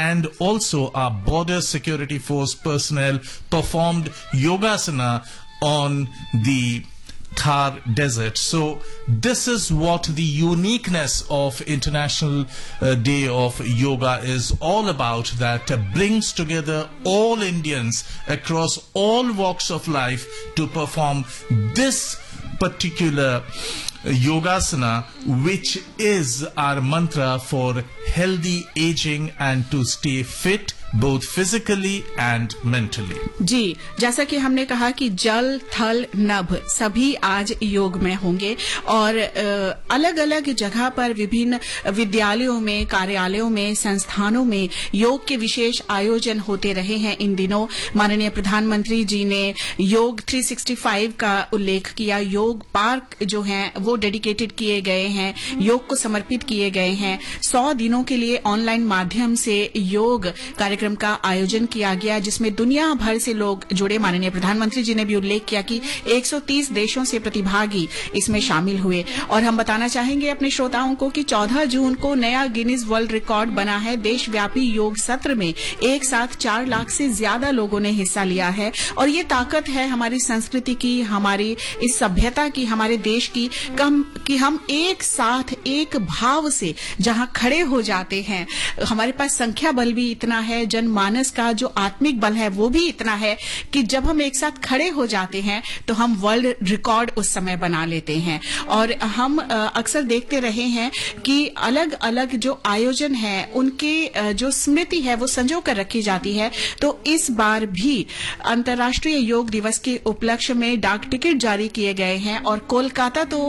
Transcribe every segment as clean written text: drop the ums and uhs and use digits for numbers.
and also our border security force personnel performed yogasana on the Thar Desert. So this is what the uniqueness of International Day of Yoga is all about, that brings together all Indians across all walks of life to perform this particular yogasana, which is our mantra for healthy aging and to stay fit both physically and mentally. जी, जैसा कि हमने कहा कि जल, थल, नभ सभी आज योग में होंगे और अलग अलग जगह पर विभिन्न विद्यालयों में, कार्यालयों में, संस्थानों में योग के विशेष आयोजन होते रहे हैं इन दिनों। माननीय प्रधानमंत्री जी ने योग 365 का उल्लेख किया। योग पार्क जो हैं वो डेडिकेटेड किए गए हैं, योग को समर्पित किए गए हैं। 100 दिनों के लिए ऑनलाइन माध्यम से योग कार्यक्रम का आयोजन किया गया, जिसमें दुनिया भर से लोग जुड़े। माननीय प्रधानमंत्री जी ने भी उल्लेख किया कि 130 देशों से प्रतिभागी इसमें शामिल हुए। और हम बताना चाहेंगे अपने श्रोताओं को कि 14 जून को नया गिनीज वर्ल्ड रिकॉर्ड बना है। देशव्यापी योग सत्र में एक साथ 4 लाख से ज्यादा लोगों ने हिस्सा लिया है। और ये ताकत है हमारी संस्कृति की, हमारी इस सभ्यता की, हमारे देश की, कि हम एक साथ एक भाव से जहां खड़े हो जाते हैं। हमारे पास संख्या बल भी इतना है, जनमानस का जो आत्मिक बल है वो भी इतना है कि जब हम एक साथ खड़े हो जाते हैं तो हम वर्ल्ड रिकॉर्ड उस समय बना लेते हैं। और हम अक्सर देखते रहे हैं कि अलग अलग जो आयोजन है उनके जो स्मृति है वो संजो कर रखी जाती है। तो इस बार भी अंतर्राष्ट्रीय योग दिवस के उपलक्ष्य में डाक टिकट जारी किए गए हैं और कोलकाता तो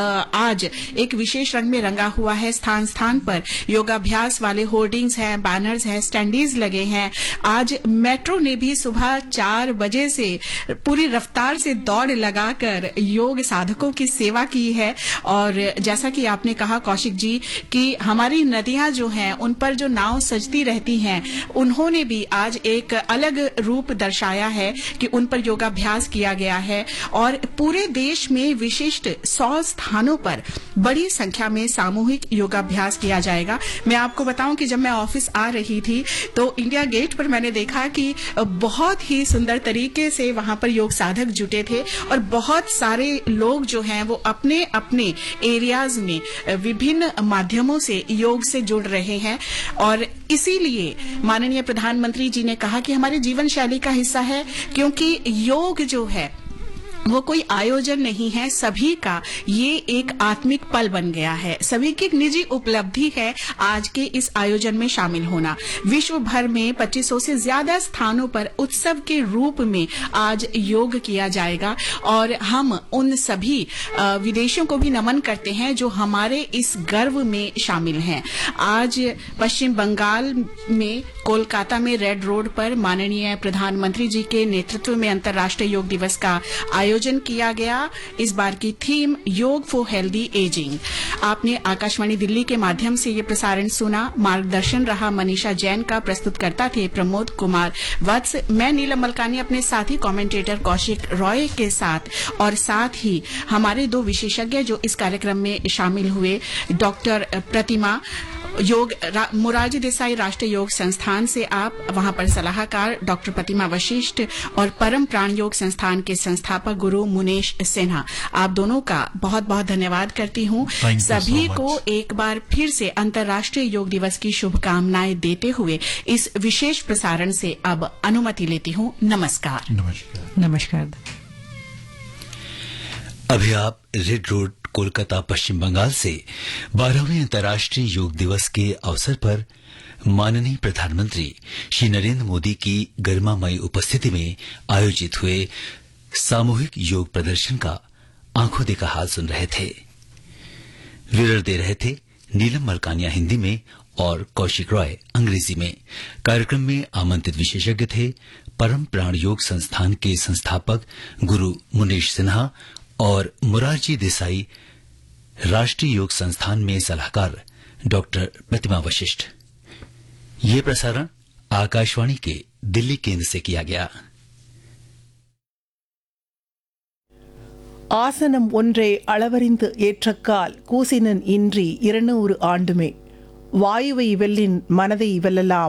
आज एक विशेष रंग में रंगा हुआ है। स्थान स्थान पर योगाभ्यास वाले होर्डिंग्स हैं, बैनर्स हैं, स्टैंडीज लगे हैं। आज मेट्रो ने भी सुबह 4 बजे से पूरी रफ्तार से दौड़ लगाकर योग साधकों की सेवा की है। और जैसा कि आपने कहा कौशिक जी कि हमारी नदियां जो हैं उन पर जो नाव सजती रहती हैं, उन्होंने भी आज एक अलग रूप दर्शाया है कि उन पर योगाभ्यास किया गया है। और पूरे देश में विशिष्ट 100 स्थानों पर बड़ी संख्या में सामूहिक योगाभ्यास किया जाएगा। मैं आपको बताऊं कि जब मैं ऑफिस आ रही थी तो इंडिया गेट पर मैंने देखा कि बहुत ही सुंदर तरीके से वहां पर योग साधक जुटे थे और बहुत सारे लोग जो हैं वो अपने अपने एरियाज में विभिन्न माध्यमों से योग से जुड़ रहे हैं। और इसीलिए माननीय प्रधानमंत्री जी ने कहा कि हमारे जीवन शैली का हिस्सा है, क्योंकि योग जो है वो कोई आयोजन नहीं है, सभी का ये एक आत्मिक पल बन गया है। सभी की एक निजी उपलब्धि है आज के इस आयोजन में शामिल होना। विश्व भर में 2500 से ज्यादा स्थानों पर उत्सव के रूप में आज योग किया जाएगा। और हम उन सभी विदेशियों को भी नमन करते हैं जो हमारे इस गर्व में शामिल हैं। आज पश्चिम बंगाल में कोलकाता में रेड रोड पर माननीय प्रधानमंत्री जी के नेतृत्व में अंतर्राष्ट्रीय योग दिवस का आयोजन किया गया। इस बार की थीम योग फॉर हेल्दी एजिंग। आपने आकाशवाणी दिल्ली के माध्यम से ये प्रसारण सुना। मार्गदर्शन रहा मनीषा जैन का, प्रस्तुतकर्ता थे प्रमोद कुमार वत्स। मैं नीलम मलकानी अपने साथी कमेंटेटर कौशिक रॉय के साथ, और साथ ही हमारे 2 विशेषज्ञ जो इस कार्यक्रम में शामिल हुए, डॉक्टर प्रतिमा योग मोरारजी देसाई राष्ट्रीय योग संस्थान से आप वहां पर सलाहकार डॉक्टर प्रतिमा वशिष्ठ, और परम प्राण योग संस्थान के संस्थापक गुरु मुनेश सिन्हा, आप दोनों का बहुत बहुत धन्यवाद करती हूं। सभी को एक बार फिर से अंतर्राष्ट्रीय योग दिवस की शुभकामनाएं देते हुए इस विशेष प्रसारण से अब अनुमति लेती हूं। नमस्कार। नमस्कार। अभी आप रेड रोड कोलकाता पश्चिम बंगाल से 12वें अंतर्राष्ट्रीय योग दिवस के अवसर पर माननीय प्रधानमंत्री श्री नरेंद्र मोदी की गरिमामयी उपस्थिति में आयोजित हुए सामूहिक योग प्रदर्शन का आंखों देखा हाल सुन रहे थे। विवरण दे रहे थे नीलम मलकानिया हिंदी में और कौशिक रॉय अंग्रेजी में। कार्यक्रम में आमंत्रित विशेषज्ञ थे परम प्राण योग संस्थान के संस्थापक गुरु मुनेश सिन्हा और मोरारजी देसाई राष्ट्रीय योग संस्थान में सलाहकार डॉक्टर प्रतिमा वशिष्ठ। ये प्रसारण आकाशवाणी के दिल्ली केंद्र से किया गया। ஆசனம் ஒன்றே அளவறிந்து ஏற்றக்கால் கூசினன் இன்றி 200 ஆண்டுமே வாயுவை வெல்லின் மனதை வெல்லலாம்